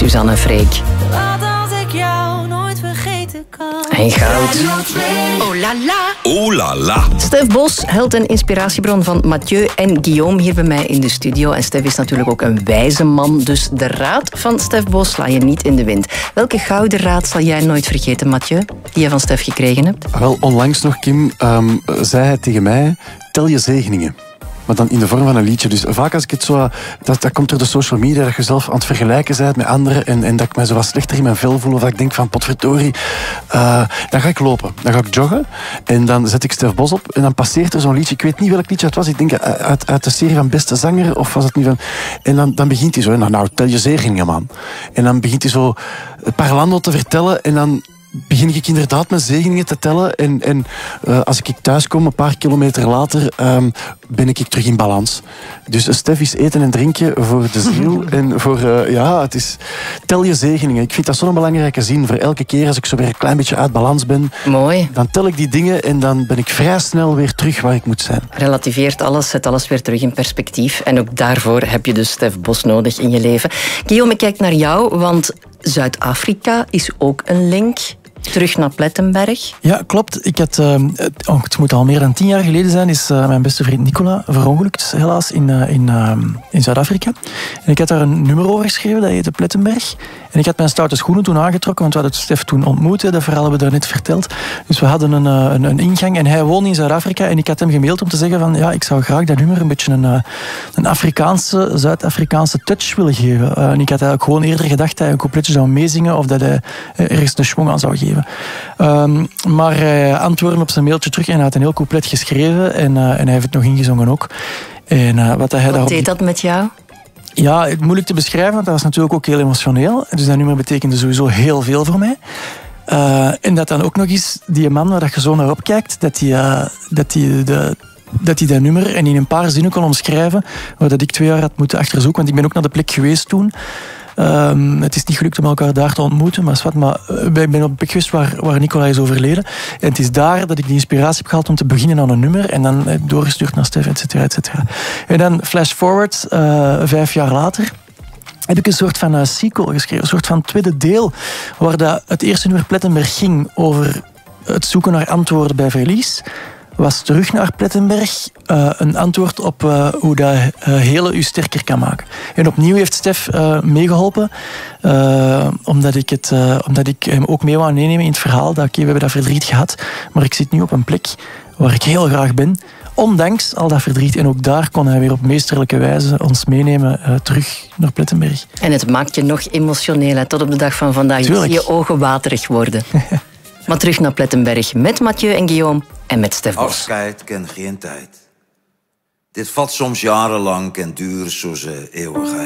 Suzanne Freek. Wat als ik jou nooit vergeten kan. En goud. Oh la la. Oh la la. Stef Bos, held en inspiratiebron van Mathieu en Guillaume hier bij mij in de studio. En Stef is natuurlijk ook een wijze man, dus de raad van Stef Bos sla je niet in de wind. Welke gouden raad zal jij nooit vergeten, Mathieu, die je van Stef gekregen hebt? Wel, onlangs nog, Kim, zei hij tegen mij, tel je zegeningen. Maar dan in de vorm van een liedje. Dus vaak als ik het zo... Dat komt door de social media, dat je zelf aan het vergelijken bent met anderen en dat ik mij zo wat slechter in mijn vel voel of dat ik denk van potverdorie. Dan ga ik lopen. Dan ga ik joggen en dan zet ik Stef Bos op en dan passeert er zo'n liedje. Ik weet niet welk liedje het was. Ik denk uit de serie van Beste Zanger of was het niet van... En dan begint hij zo. Nou, tel je zegeningen, man. En dan begint hij zo parlando te vertellen en dan... begin ik inderdaad met zegeningen te tellen. En als ik thuis kom, een paar kilometer later, ben ik terug in balans. Dus Stef is eten en drinken voor de ziel. En voor, het is... Tel je zegeningen. Ik vind dat zo'n belangrijke zin. Voor elke keer als ik zo weer een klein beetje uit balans ben, mooi. Dan tel ik die dingen en dan ben ik vrij snel weer terug waar ik moet zijn. Relativeert alles, zet alles weer terug in perspectief. En ook daarvoor heb je dus Stef Bos nodig in je leven. Guillaume, ik kijk naar jou, want Zuid-Afrika is ook een link. Terug naar Plettenberg. Ja, klopt. Ik had, het moet al meer dan 10 jaar geleden zijn, is mijn beste vriend Nicola verongelukt, helaas, in Zuid-Afrika. En ik had daar een nummer over geschreven, dat heette Plettenberg. En ik had mijn stoute schoenen toen aangetrokken, want we hadden Stef toen ontmoet. Dat verhaal hebben we daar net verteld. Dus we hadden een ingang en hij woonde in Zuid-Afrika. En ik had hem gemaild om te zeggen van, ja, ik zou graag dat nummer een beetje een Afrikaanse, Zuid-Afrikaanse touch willen geven. En ik had eigenlijk gewoon eerder gedacht dat hij een coupletje zou meezingen of dat hij ergens een schwung aan zou geven. Maar hij antwoordde op zijn mailtje terug en hij had een heel couplet geschreven en hij heeft het nog ingezongen ook. En, wat deed dat met jou? Ja, het moeilijk te beschrijven, want dat was natuurlijk ook heel emotioneel. Dus dat nummer betekende sowieso heel veel voor mij. En dat dan ook nog eens die man waar je zo naar opkijkt, dat hij dat nummer en in een paar zinnen kon omschrijven, waar dat ik 2 jaar had moeten achterzoeken, want ik ben ook naar de plek geweest toen. Het is niet gelukt om elkaar daar te ontmoeten, maar ik ben op een plek geweest waar Nicola is overleden. En het is daar dat ik die inspiratie heb gehad om te beginnen aan een nummer en dan heb ik doorgestuurd naar Stef, et cetera, et cetera. En dan flash forward, 5 jaar later, heb ik een soort van sequel geschreven, een soort van tweede deel, waar het eerste nummer Plettenberg ging over het zoeken naar antwoorden bij verlies. Was terug naar Plettenberg een antwoord op hoe dat hele u sterker kan maken. En opnieuw heeft Stef meegeholpen, omdat ik hem ook mee wou meenemen in het verhaal. We hebben dat verdriet gehad, maar ik zit nu op een plek waar ik heel graag ben. Ondanks al dat verdriet. En ook daar kon hij weer op meesterlijke wijze ons meenemen terug naar Plettenberg. En het maakt je nog emotioneel, tot op de dag van vandaag. Je ziet je ogen waterig worden. Maar terug naar Plettenberg met Mathieu en Guillaume en met Stef Bos. Afscheid kent geen tijd. Dit vat soms jarenlang, kent duren zoals eeuwigheid.